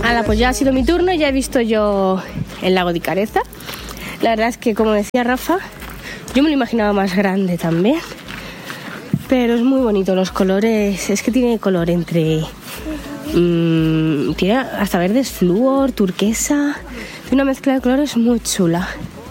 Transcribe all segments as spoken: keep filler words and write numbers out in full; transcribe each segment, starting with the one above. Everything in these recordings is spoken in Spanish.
Hala, pues ya ha sido mi turno, ya he visto yo el lago de Careza. La verdad es que, como decía Rafa, yo me lo imaginaba más grande también. Pero es muy bonito, los colores, es que tiene color entre... Mmm, tiene hasta verdes flúor, turquesa, tiene una mezcla de colores muy chula.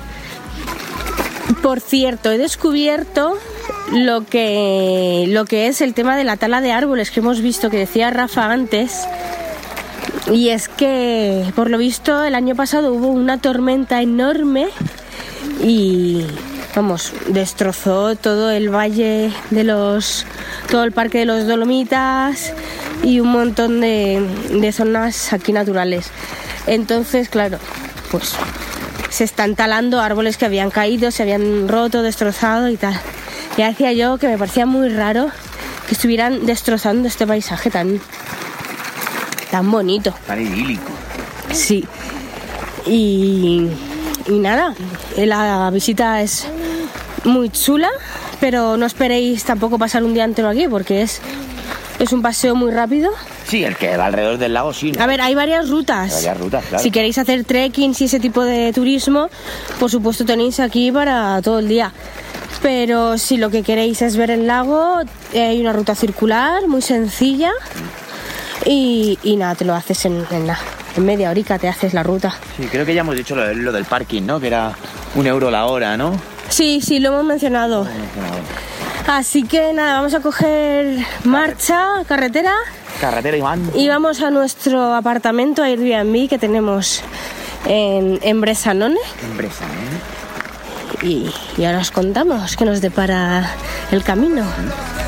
Por cierto, he descubierto lo que, lo que es el tema de la tala de árboles que hemos visto, que decía Rafa antes. Y es que, por lo visto, el año pasado hubo una tormenta enorme y... Vamos, destrozó todo el valle de los... todo el parque de los Dolomitas y un montón de, de zonas aquí naturales. Entonces, claro, pues se están talando árboles que habían caído, se habían roto, destrozado y tal. Ya decía yo que me parecía muy raro que estuvieran destrozando este paisaje tan, tan bonito. Tan idílico. Sí. Y, y nada, la visita es muy chula, pero no esperéis tampoco pasar un día entero aquí porque es, es un paseo muy rápido. Sí, el que va alrededor del lago sí, ¿no? A ver, hay varias rutas. Hay varias rutas, claro. Si queréis hacer trekking y ese tipo de turismo, por supuesto tenéis aquí para todo el día. Pero si lo que queréis es ver el lago, hay una ruta circular muy sencilla y, y nada, te lo haces en, en, en media horica, te haces la ruta. Sí, creo que ya hemos dicho lo, lo del parking, ¿no? Que era un euro la hora, ¿no? Sí, sí, lo hemos mencionado. Así que nada, vamos a coger marcha, carretera. Carretera, Iván. Y vamos a nuestro apartamento Airbnb que tenemos en, en Bressanone. En Bressanone. Y, y ahora os contamos qué nos depara el camino.